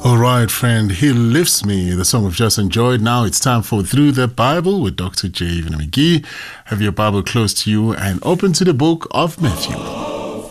All right, friend, He Lifts Me, the song we've just enjoyed. Now it's time for Through the Bible with Dr. J. McGee. Have your Bible close to you and open to the book of Matthew.